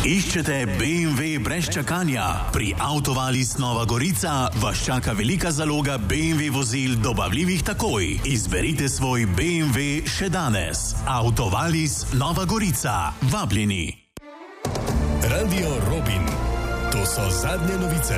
Iščete BMW brez čakanja? Pri Autovalis Nova Gorica vas čaka velika zaloga BMW vozil dobavljivih takoj. Izberite svoj BMW še danes. Autovalis Nova Gorica. Vabljeni. Radio Robin. To so zadnje novice.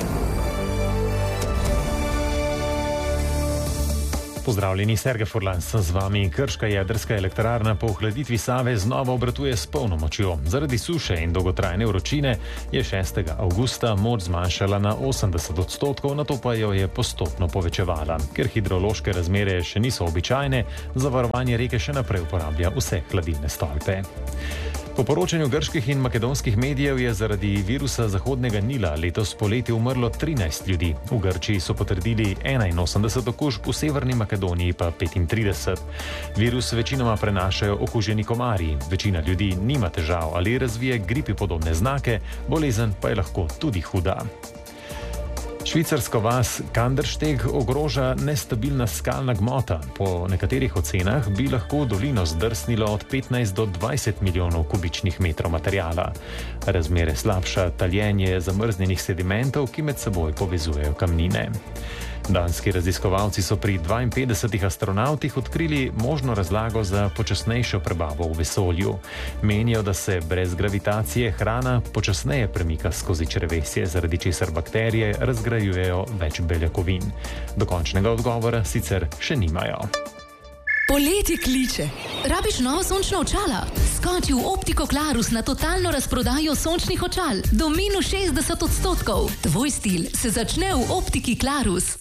Pozdravljeni, Sergej Furlan sem z vami. Krška jedrska elektrarna po ohladitvi Save znova obratuje s polno močjo. Zaradi suše in dolgotrajne vročine je 6. avgusta moč zmanjšala na 80%, nato pa jo je postopno povečevala. Ker hidrološke razmere še niso običajne, za varovanje reke še naprej uporablja vse hladilne stolpe. Po poročanju grških in makedonskih medijev je zaradi virusa Zahodnega Nila letos poleti umrlo 13 ljudi. V Grčiji so potrdili 81 okužb, v Severni Makedoniji pa 35. Virus večinoma prenašajo okuženi komarji. Večina ljudi nima težav ali razvije gripi podobne znake, bolezen pa je lahko tudi huda. Švicarsko vas Kandersteg ogroža nestabilna skalna gmota. Po nekaterih ocenah bi lahko v dolino zdrsnilo od 15 do 20 milijonov kubičnih metrov materijala. Razmere slabša taljenje zamrznjenih sedimentov, ki med seboj povezujejo kamnine. Danski raziskovalci so pri 52 astronavtih odkrili možno razlago za počasnejšo prebavo v vesolju. Menijo, da se brez gravitacije hrana počasneje premika skozi črevesje, zaradi česar bakterije razgrajujejo več beljakovin. Dokončnega odgovora sicer še nimajo. Poletje kliče. Rabiš novo sončno očala? Skoči v Optiko Klarus na totalno razprodajo sončnih očal do minus 60%. Tvoj stil se začne v Optiki Klarus.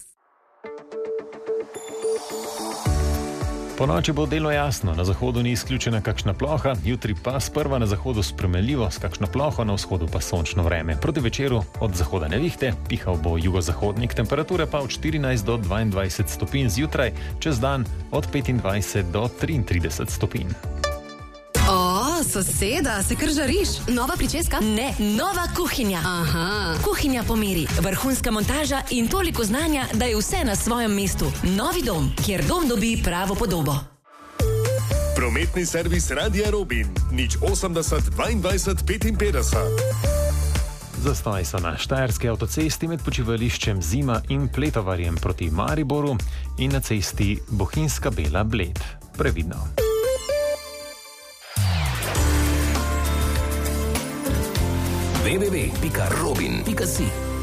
Po noči bo delno jasno, na zahodu ni izključena kakšna ploha, jutri pa sprva na zahodu spremenljivo s kakšno ploho, na vzhodu pa sončno vreme. Proti večeru od zahoda nevihte, pihal bo jugozahodnik, temperature pa od 14 do 22 stopinj zjutraj, čez dan od 25 do 33 stopinj. Soseda, se kar žariš? Nova pričeska? Ne, nova kuhinja. Aha. Kuhinja pomiri, vrhunska montaža in toliko znanja, da je vse na svojem mestu. Novi dom, kjer dom dobi pravo podobo. Prometni servis Radia Robin. 080 22 55. Zastoji so na Štajerski avtocesti med počivališčem Zima in Pletovarjem proti Mariboru in na cesti Bohinjska Bela Bled. Previdno. www.robin.si